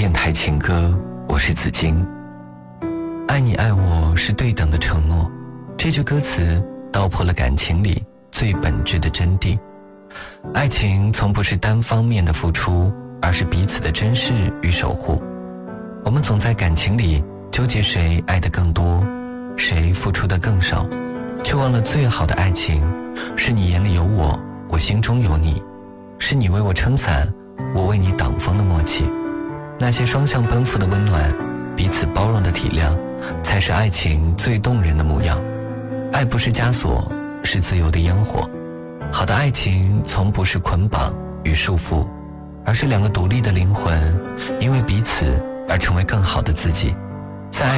电台情歌，我是子金。爱你爱我是对等的承诺，这句歌词道破了感情里最本质的真谛。爱情从不是单方面的付出，而是彼此的珍视与守护。我们总在感情里纠结谁爱得更多，谁付出得更少，却忘了最好的爱情是你眼里有我，我心中有你，是你为我撑伞，我为你挡风的默契。那些双向奔赴的温暖，彼此包容的体谅，才是爱情最动人的模样。爱不是枷锁，是自由的烟火。好的爱情从不是捆绑与束缚，而是两个独立的灵魂，因为彼此而成为更好的自己。